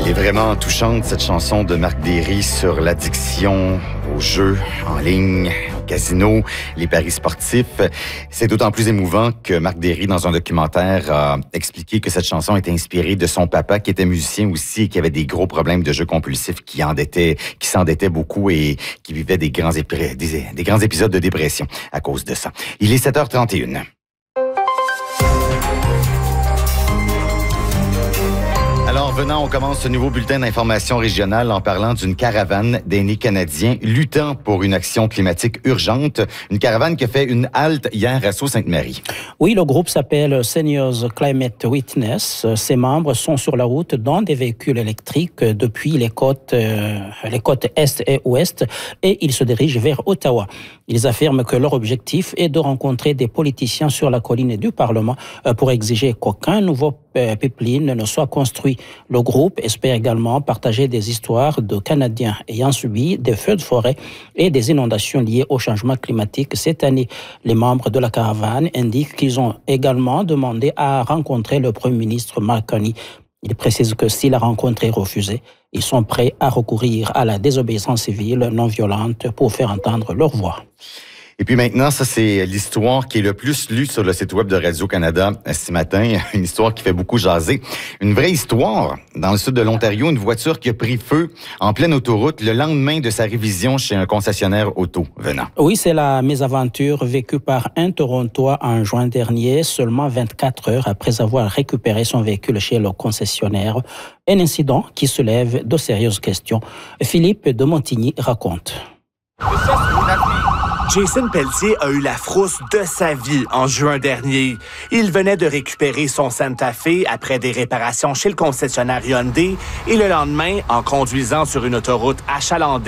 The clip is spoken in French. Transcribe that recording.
Elle est vraiment touchante, cette chanson de Marc Derry sur l'addiction aux jeux en ligne, au casino, les paris sportifs. C'est d'autant plus émouvant que Marc Derry, dans un documentaire, a expliqué que cette chanson était inspirée de son papa, qui était musicien aussi, et qui avait des gros problèmes de jeux compulsifs, qui s'endettait beaucoup et qui vivait des grands épisodes de dépression à cause de ça. Il est 7h31. Alors, venant, on commence ce nouveau bulletin d'information régionale en parlant d'une caravane d'aînés canadiens luttant pour une action climatique urgente. Une caravane qui a fait une halte hier à Sault-Sainte-Marie. Oui, le groupe s'appelle Seniors Climate Witness. Ses membres sont sur la route dans des véhicules électriques depuis les côtes Est et Ouest et ils se dirigent vers Ottawa. Ils affirment que leur objectif est de rencontrer des politiciens sur la colline du Parlement pour exiger qu'aucun nouveau pipeline ne soit construit. Le groupe espère également partager des histoires de Canadiens ayant subi des feux de forêt et des inondations liées au changement climatique cette année. Les membres de la caravane indiquent qu'ils ont également demandé à rencontrer le Premier ministre Mark Carney. Il précise que si la rencontre est refusée, ils sont prêts à recourir à la désobéissance civile non violente pour faire entendre leur voix. Et puis maintenant, ça, c'est l'histoire qui est le plus lue sur le site web de Radio-Canada ce matin. Une histoire qui fait beaucoup jaser. Une vraie histoire. Dans le sud de l'Ontario, une voiture qui a pris feu en pleine autoroute le lendemain de sa révision chez un concessionnaire auto. Venant. Oui, c'est la mésaventure vécue par un Torontois en juin dernier, seulement 24 heures après avoir récupéré son véhicule chez le concessionnaire. Un incident qui soulève de sérieuses questions. Philippe de Montigny raconte. Jason Pelletier a eu la frousse de sa vie en juin dernier. Il venait de récupérer son Santa Fe après des réparations chez le concessionnaire Hyundai et le lendemain, en conduisant sur une autoroute achalandée